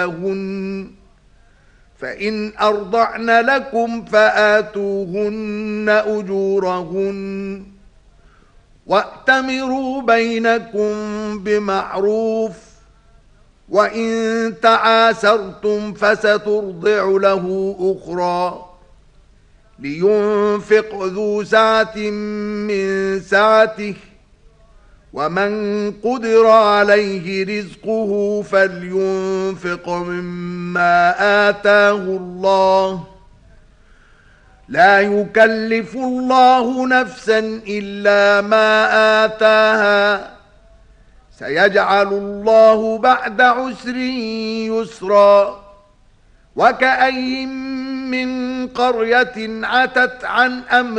فإن أرضعن لكم فآتوهن أجورهن وأتمروا بينكم بمعروف وإن تعاسرتم فسترضع له أخرى لينفق ذو سعة من سعته ومن قدر عليه رزقه فلينفق مما آتاه الله لا يكلف الله نفسا إلا ما آتاها سيجعل الله بعد عسر يسرا وكأي من قرية عتت عن أمر